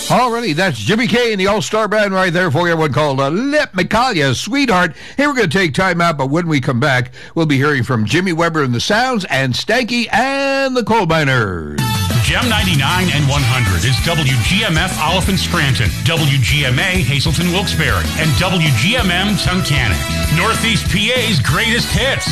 Alrighty, that's Jimmy K and the All-Star Band right there for you. One called Let Me Call Ya Sweetheart. Hey, we're going to take time out, but when we come back, we'll be hearing from Jimmy Weber and the Sounds and Stanky and the Coal Miners. Gem 99 and 100 is WGMF Oliphant Scranton, WGMA Hazelton Wilkes-Barre, and WGMM Tunkhannock. Northeast PA's greatest hits.